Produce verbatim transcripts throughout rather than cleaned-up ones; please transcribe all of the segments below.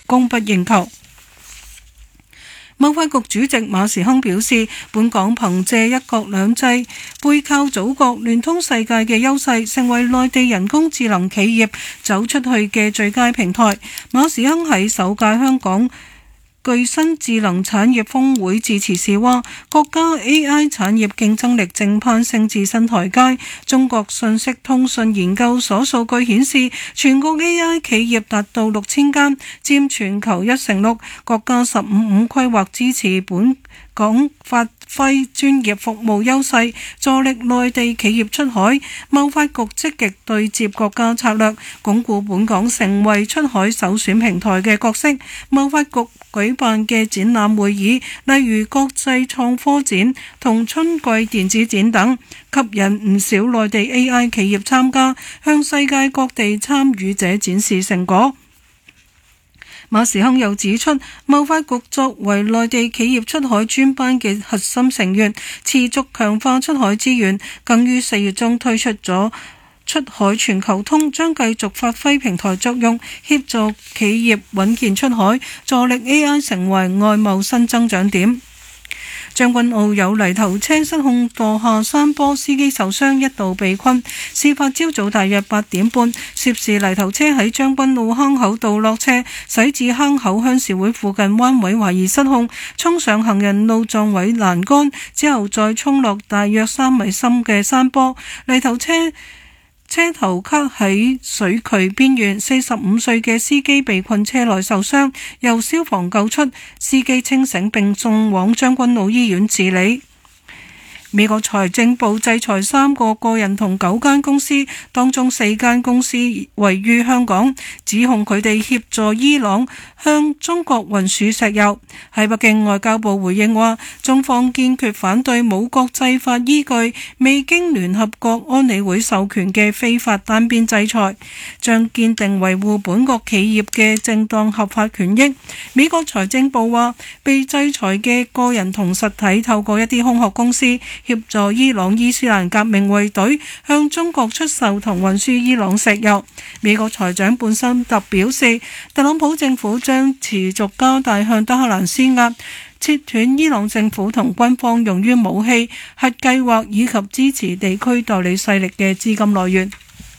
供不應求。貿發局主席馬時亨表示，本港憑借一國兩制、背靠祖國、聯通世界嘅優勢，成為內地人工智能企業走出去嘅最佳平台。馬時亨喺首屆香港具新智能產業峰會致辭時話，國家 A I 產業競爭力正攀升至新台階。中國信息通訊研究所數據顯示，全國 A I 企業達到六千間，佔全球一成六。國家十五五規劃支持本港發揮專業服務優勢，助力內地企業出海。貿發局積極對接國家策略，鞏固本港成為出海首選平台嘅角色。貿發局舉辦嘅展覽會議，例如國際創科展同春季電子展等，吸引唔少內地 A I 企業參加，向世界各地參與者展示成果。馬時亨又指出，貿發局作為內地企業出海專班嘅核心成員，持續強化出海資源，更於四月中推出咗出海全球通，將繼續發揮平台作用，協助企業穩健出海，助力 A I 成為外貿新增長點。將軍澳有泥頭車失控墮下山坡，司機受傷，一度被困。事發朝早大約八點半，涉事泥頭車喺將軍澳坑口道落車，駛至坑口鄉事會附近彎位，懷疑失控，衝上行人路撞毀欄杆，之後再衝落大約三米深嘅山坡。泥頭車車頭卡喺水渠邊緣，四十五歲嘅司機被困車內受傷，由消防救出，司機清醒並送往將軍澳醫院治理。美國財政部制裁三個個人同九間公司，當中四間公司位於香港，指控佢哋協助伊朗向中國運輸石油。喺北京，外交部回應話，中方堅決反對冇國際法依據、未經聯合國安理會授權嘅非法單邊制裁，將堅定維護本國企業嘅正當合法權益。美國財政部話，被制裁嘅個人同實體透過一啲空殼公司，協助伊朗伊斯蘭革命衛隊向中國出售同運輸伊朗石油。美國財長本森特表示，特朗普政府將持續加大向德黑蘭施壓，切斷伊朗政府同軍方用於武器、核計劃以及支持地區代理勢力嘅資金來源。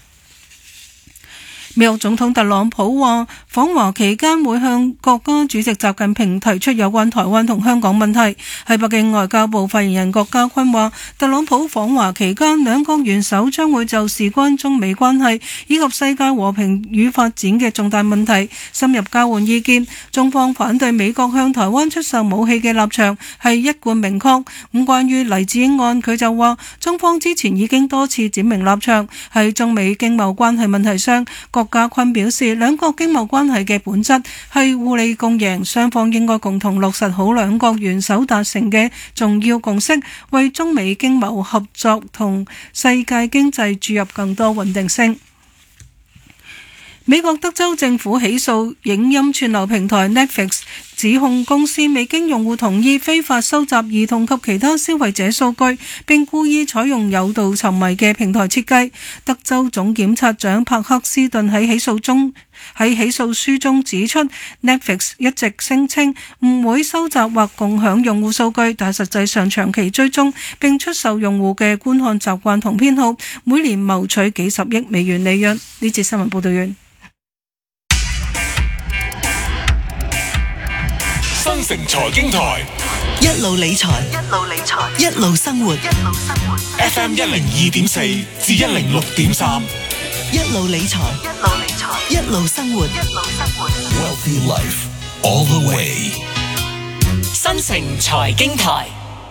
美國總統特朗普話，訪華期間會向國家主席習近平提出有關台灣同香港問題。喺北京，外交部發言人郭家坤話，特朗普訪華期間，兩國元首將會就事關中美關係以及世界和平與發展嘅重大問題深入交換意見。中方反對美國向台灣出售武器嘅立場係一貫明確。咁關於黎智英案，佢就話，中方之前已經多次展明立場，喺中美經貿關係問題上，郭家坤表示，兩國經貿關係嘅本質係互利共贏，雙方應該共同落實好兩國元首達成嘅重要共識，為中美經貿合作同世界經濟注入更多穩定性。美國德州政府起訴影音串流平台 Netflix， 指控公司未經用戶同意非法收集兒童及其他消費者數據，並故意採用誘導沉迷嘅平台設計。德州總檢察長帕克斯頓喺起訴中喺起訴書中指出， Netflix 一直聲稱唔會收集或共享用戶數據，但實際上長期追蹤並出售用戶嘅觀看習慣同偏好，每年謀取幾十億美元利潤。呢節新聞報道完。 新城財經台， 一路理財，一路理財，一路生活，一路生活。 F M 一零二點四至一零六點三， 一路理財，一路理財，一路生活，一路生活。 Wealthy Life all the way。 新城財經台，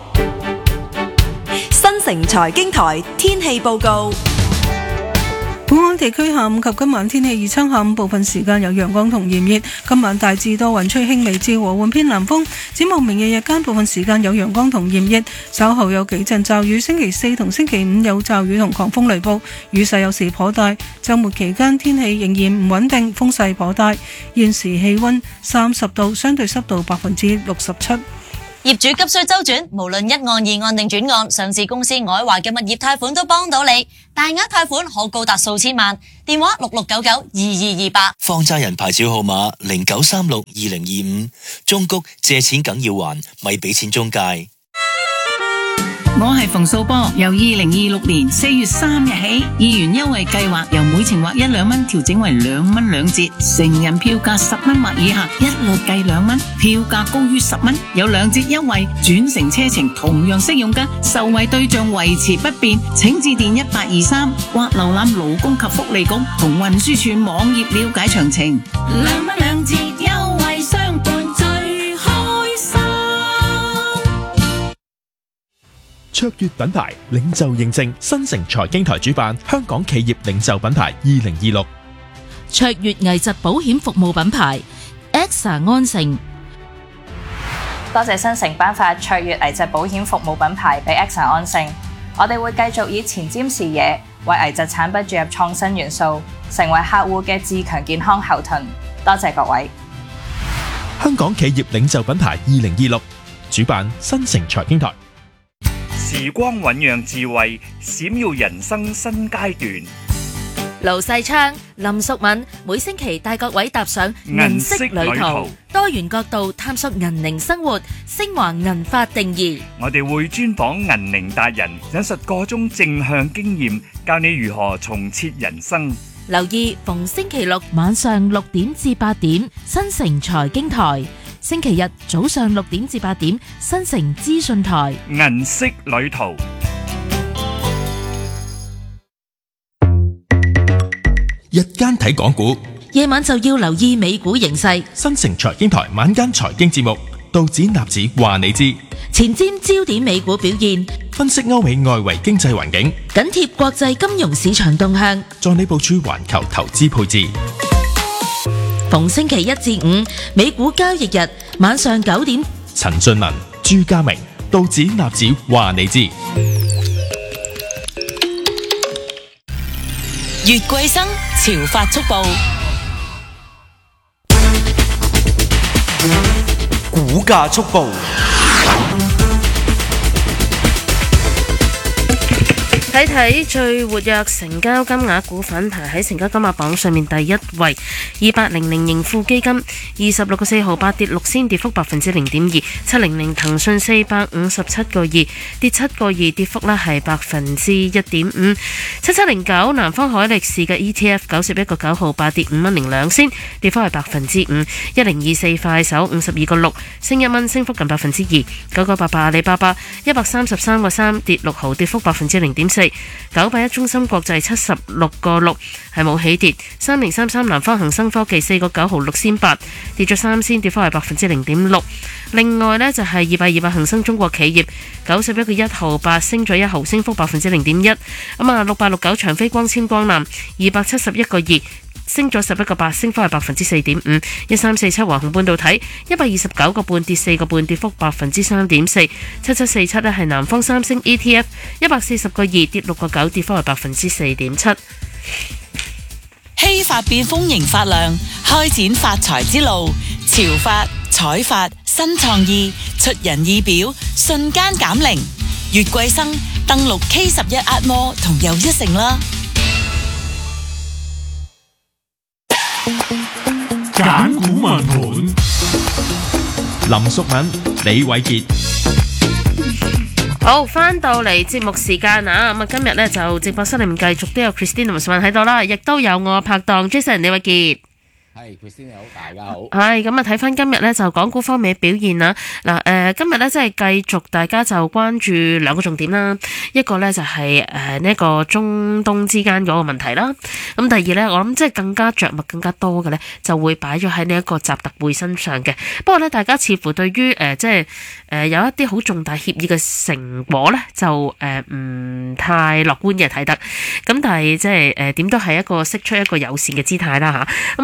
新城財經台天氣報告。 本港地區下午及今晚天氣預測，下午部分時間有陽光同炎熱，今晚大致多雲，吹輕微至和緩偏南風。展望明日日間部分時間有陽光同炎熱，稍後有幾陣驟雨。星期四同星期五有驟雨同狂風雷暴，雨勢有時頗大。週末期間天氣仍然唔穩定，風勢頗大。現時氣溫三十度，相對濕度百分之六十七。 業主急需周轉，無論一案、二案定轉案，上市公司愛華嘅物業貸款都幫到你，大額貸款可高達數千萬。電話六六九九二二二八。 放債人牌照號碼零九三六二零二五。中谷借錢梗要還，咪俾錢中介。 我係馮素波，由二零二六年四月三日起，議員優惠計劃由每程劃一兩蚊調整為兩蚊兩折，成人票價十蚊或以下一律計兩蚊，票價高於十蚊有兩折優惠，轉乘車程同樣適用㗎，受惠對象維持不變，請致電一八二三或瀏覽勞工及福利局同運輸署網頁了解詳情。兩蚊兩折優惠相伴最開心。 卓越品牌領袖認證，新城財經台主辦香港企業領袖品牌二零二六。 卓越危疾保險服務品牌 A X A 安盛。 多謝新城頒發卓越危疾保險服務品牌俾 A X A 安盛，我哋會繼續以前瞻視野，為危疾產品注入創新元素，成為客戶嘅自強健康後盾。多謝各位。 香港企業領袖品牌二零二六主辦新城財經台。 時光醞釀智慧，閃耀人生新階段。 盧世昌、林淑敏每星期帶各位踏上銀色旅途，多元角度探索銀齡生活，升華銀髮定義。 我哋會專訪銀齡達人，引述各種正向經驗，教你如何重設人生。 留意逢星期六晚上六點至八點，新城財經台；星期日早上六點至八點，新城資訊台。 銀色旅途。 日間睇港股， 夜晚就要留意美股形勢。 新城財經台晚間財經節目，道指納指話你知， 前瞻焦點美股表現， 分析歐美外圍經濟環境， 緊貼國際金融市場動向， 助你部署環球投資配置。 逢星期一至五美股交易日晚上九點， 陳俊文、朱家明，道指納指話你知。 月桂生潮發速報， 股價速報。 睇睇最活躍成交金額股份排喺成交金額榜上面第一位，二八零零盈富基金二十六個四毫八跌六仙，跌幅百分之零點二。七零零騰訊四百五十七個二跌七個二，跌幅呢係百分之一點五。七七零九南方海力士嘅 E T F 九十一個九毫八跌五蚊零兩仙，跌幅係百分之五。一零二四快手五十二個六升一蚊，升幅近百分之二。九九八八阿里巴巴一百三十三個三跌六毫，跌幅百分之零點四。九八一中芯國際七十六個六係冇起跌。三零三三南方恒生科技四個九毫六仙八跌咗三仙，跌幅係百分之零點六。另外呢，就係二百二百恒生中國企業九十一個一毫八升咗一毫，升幅百分之零點一。咁啊六八六九長飛光纖光纜二百七十一個二升咗十一個八，升幅係百分之四點五。一三四七華虹半導體一百二十九個半跌四個半，跌幅百分之三點四。七七四七呢係南方三星 E T F 一百四十個二跌六個九，跌幅係百分之四點七。 希發變豐盈發亮，開展發財之路。潮發、彩發、新創意，出人意表，瞬間減齡。月桂生登錄 K 十一壓摩同又一城啦。 揀股問盤， 林淑敏、李偉傑。 好，翻到嚟節目時間啊！咁啊，今日呢就直播室裏面繼續都有 Christine 同埋淑敏喺度啦，亦都有我拍檔 Jason 李偉傑。 係 Christine 你好，大家好。 係咁啊，睇翻今日咧就港股方面嘅表現啦。嗱，誒，今日咧即係繼續大家就關注兩個重點啦。一個咧就係誒呢一個中東之間嗰個問題啦。咁第二咧，我諗即係更加着墨、更加多嘅咧，就會擺咗喺呢一個習特會身上嘅。不過咧，大家似乎對於誒即係誒有一啲好重大協議嘅成果咧，就誒唔太樂觀嘅睇得。咁但係即係誒點都係一個釋出一個友善嘅姿態啦嚇。咁啊睇翻。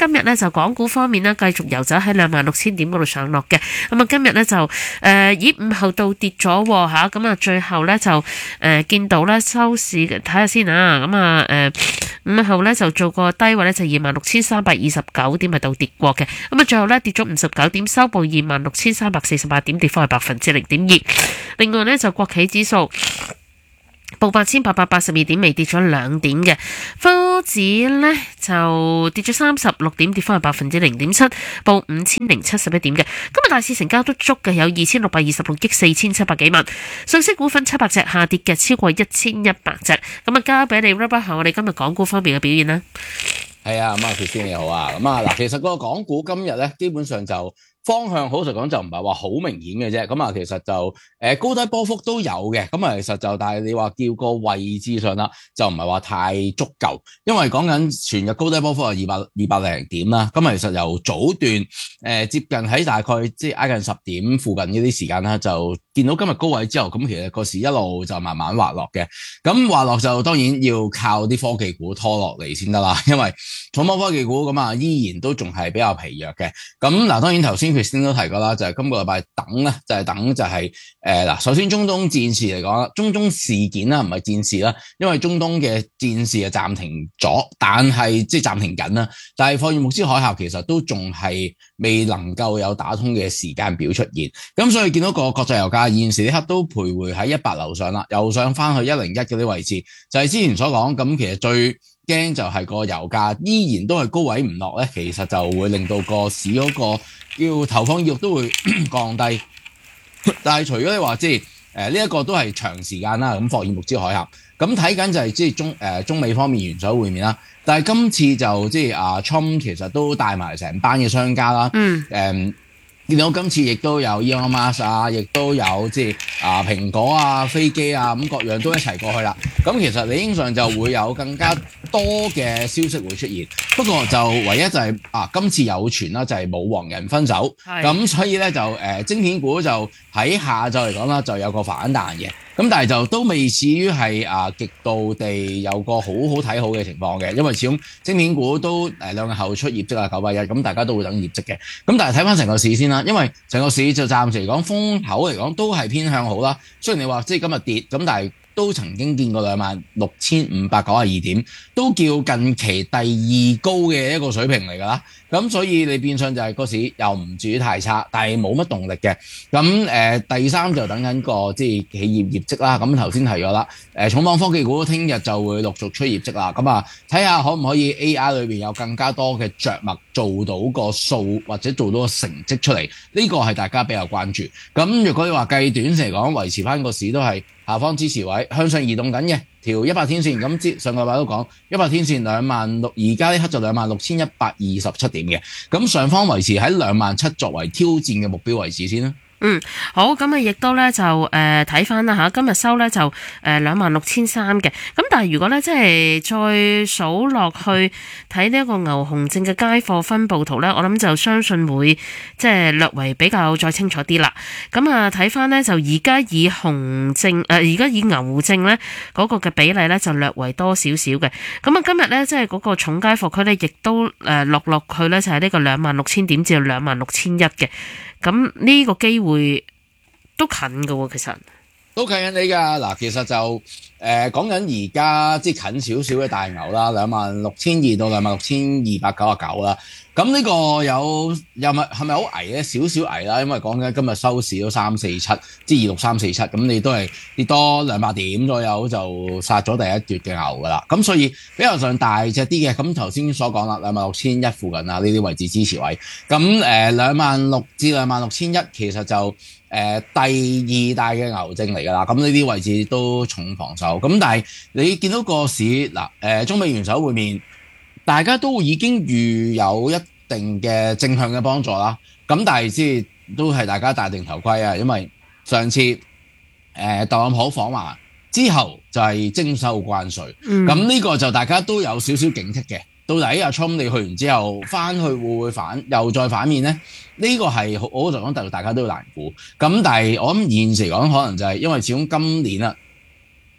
今日呢，就港股方面呢，繼續遊走喺兩萬六千點嗰度上落嘅。咁啊今日呢，就誒、呃、以午後倒跌咗嚇，咁啊最後呢，就誒、呃、見到呢收市睇下先啊，咁啊誒午後呢，就做個低位呢，就二萬六千三百二十九點係倒跌過嘅，咁啊最後呢，跌咗五十九點，收報二萬六千三百四十八點，跌幅係百分之零點二。另外呢，就國企指數報八千八百八十二點，未跌咗兩點嘅。科指呢就跌咗三十六點，跌幅係百分之零點七，報五千零七十一點嘅。今日大市成交都足嘅，有二千六百二十六億四千七百幾萬。上市股份七百隻，下跌嘅超過一千一百隻。咁啊，交俾你 wrap 下我哋今日港股方面嘅表現啦。 係啊，咁啊，佢先你好啊。咁啊，嗱，其實個港股今日咧，基本上就方向好實講就唔係話好明顯嘅啫。咁啊，其實就誒、呃、高低波幅都有嘅。咁啊，其實就但係你話叫個位置上啦，就唔係話太足夠，因為講緊全日高低波幅係二百二百零點啦。咁啊，其實由早段誒、呃、接近喺大概即係挨近十點附近呢啲時間啦，就見到今日高位之後，咁其實個市一路就慢慢滑落嘅。咁滑落就當然要靠啲科技股拖落嚟先得啦，因為重磅科技股咁啊，依然都仲係比較疲弱嘅。咁嗱，當然頭先 Christine 都提過啦，就係、是、今個禮拜等咧，就係、是、等就係誒嗱，首先中東戰事嚟講，中東事件啦，唔係戰事啦，因為中東嘅戰事係暫停咗，但係即係暫停緊啦。但係貨爾木茲海峽其實都仲係未能夠有打通嘅時間表出現，咁所以見到個國際油價現時呢刻都徘徊喺一百樓上啦，又上翻去一零一嗰啲位置，就係、是、之前所講咁，其實最驚就係個油價依然都係高位唔落咧，其實就會令到個市嗰個叫投放意欲都會降低。但係除咗你話即係誒呢一個都係長時間啦，咁霍爾木茲海峽咁睇緊就係即係中誒、呃、中美方面元首會面啦。但係今次就即係阿 Trump 其實都帶埋成班嘅商家啦，嗯誒。見到今次亦都有 Elon Musk 啊，亦都有即係啊蘋果啊、飛機啊咁各樣都一齊過去啦。咁其實理應上就會有更加多嘅消息會出現。不過就唯一就係、是、啊今次有傳啦，就係冇黃人分手。咁所以咧就誒、呃、晶片股就喺下晝嚟講啦，就有個反彈嘅。咁但係就都未至於係啊極度地有個好好睇好嘅情況嘅，因為始終晶片股都誒兩日後出業績啊，九百一，咁大家都會等業績嘅。咁但係睇翻成個市先啦，因為成個市就暫時嚟講風口嚟講都係偏向好啦。雖然你話即係今日跌，咁但係都曾經見過兩萬六千五百九十二點，都叫近期第二高嘅一個水平嚟㗎啦。咁所以你變相就係個市又唔至於太差，但係冇乜動力嘅。咁誒、呃、第三就等緊個即係企業業績啦。咁頭先提咗啦，誒重磅科技股聽日就會陸續出業績啦。咁啊睇下可唔可以 A I 裏邊有更加多嘅着墨，做到個數或者做到個成績出嚟，呢、這個係大家比較關注。咁如果你話計短線嚟講，維持翻個市都係下方支持位向上移動緊嘅，條一百天線咁之上個禮拜都講一百天線兩萬六，而家呢刻就兩萬六千一百二十七點嘅，咁上方維持喺兩萬七作為挑戰嘅目標位置先啦。 嗯，好，咁啊，亦都咧就誒睇翻啦嚇，今日收咧就誒兩萬六千三嘅，咁但係如果咧即係再數落去睇呢一個牛熊證嘅街貨分佈圖咧，我諗就相信會即係略為比較再清楚啲啦。咁啊睇翻咧就而家以熊證誒而家以牛證咧嗰個嘅比例咧就略為多少少嘅。咁啊今日咧即係嗰個重街貨區咧亦都誒落落去咧就係呢個兩萬六千點至到兩萬六千一嘅。咁呢個機會都近㗎喎，其實都近緊你㗎。嗱，其實就誒講緊而家即係近少少嘅大牛啦，兩萬六千二到兩萬六千二百九十九啦。咁呢個有又咪係咪好危咧？少少危啦，因為講緊今日收市都三四七，即係二六三四七，咁你都係跌多兩百點左右就殺咗第一段嘅牛㗎啦。咁所以比較上大隻啲嘅，咁頭先所講啦，兩萬六千一附近啊，呢啲位置支持位。咁誒兩萬六至兩萬六千一其實就誒、呃、第二大嘅牛證嚟㗎啦。咁呢啲位置都重防守。咁但係你見到個市嗱誒、呃、中美元首會面，大家都已經預有一定嘅正向嘅幫助啦，咁但係即係都係大家戴定頭盔啊，因為上次誒、呃、特朗普訪華之後就係徵收關稅，咁呢、嗯、個就大家都有少少警惕嘅。到底阿 Trump 你去完之後翻去會唔會反又再反面呢？呢、呢個係我就講，大家都要難估。咁但係我諗現時嚟講，可能就係因為始終今年啊。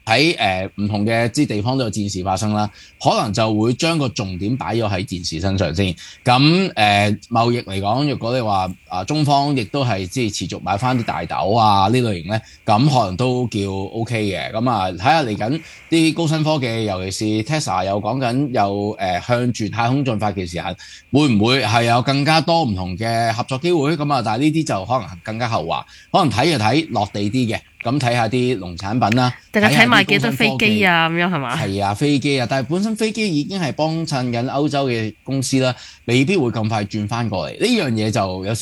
喺誒唔同嘅啲地方都有戰事發生啦，可能就會將個重點擺咗喺戰事身上先。咁誒、呃、貿易嚟講，若果你話啊中方亦都係即係持續買翻啲大豆啊呢類型咧，咁可能都叫 O K 嘅。咁啊睇下嚟緊啲高新科技，尤其是 Tesla 又講緊又誒、呃、向住太空進發嘅時候，會唔會係有更加多唔同嘅合作機會？咁啊，但係呢啲就可能更加後話，可能睇就睇落地啲嘅。咁睇下啲農產品啦， 大家睇埋幾多飛機啊咁樣係嘛？ 係啊，飛機啊，但係本身飛機已經係幫襯緊歐洲嘅公司啦，未必會咁快轉翻過嚟。呢樣嘢就有